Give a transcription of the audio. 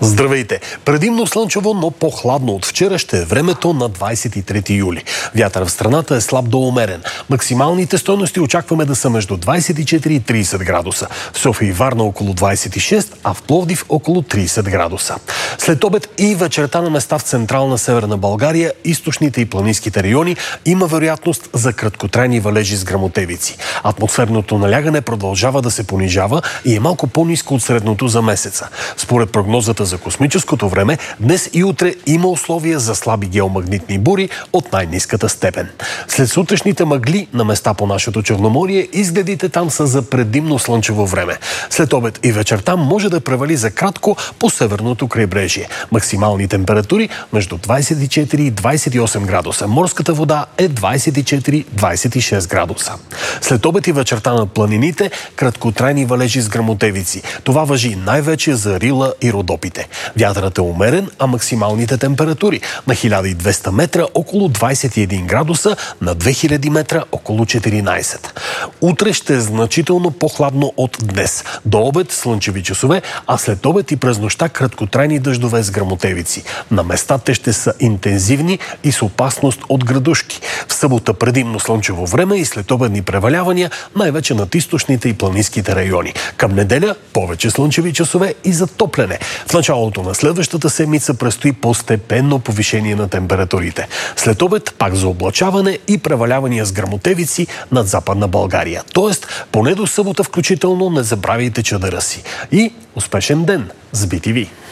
Здравейте! Предимно слънчево, но по-хладно от вчера ще е времето на 23 юли. Вятър в страната е слаб до умерен. Максималните стойности очакваме да са между 24 и 30 градуса. В София и Варна около 26, а в Пловдив около 30 градуса. След обед и вечерта на места в централна северна България, източните и планинските райони има вероятност за краткотрайни валежи с гръмотевици. Атмосферното налягане продължава да се понижава и е малко по-ниско от средното за месеца. Според прогнозата за космическото време, днес и утре има условия за слаби геомагнитни бури от най-ниската степен. След сутрешните мъгли на места по нашето Черноморие, изгледите там са за предимно слънчево време. След обед и вечерта може да превали за кратко по северното крайбрежие. Максимални температури между 24 и 28 градуса. Морската вода е 24-26 градуса. След обед и вечерта на планините, краткотрайни валежи с гръмотевици. Това важи най-вече за Рила и Родопите. Вятърът е умерен, а максималните температури на 1200 метра около 21 градуса, на 2000 метра около 14. Утре ще е значително по-хладно от днес. До обед слънчеви часове, а след обед и през нощта краткотрайни дъждове с гръмотевици. На места те ще са интензивни и с опасност от градушки. В събота предимно слънчево време и след обедни превалявания, най-вече над източните и планинските райони. Към неделя повече слънчеви часове и затопляне. В началото на следващата седмица предстои постепенно повишение на температурите. След обед пак заоблачаване и превалявания с гръмотевици над Западна България. Тоест, поне до събота включително не забравяйте чадъра си. И успешен ден с BTV!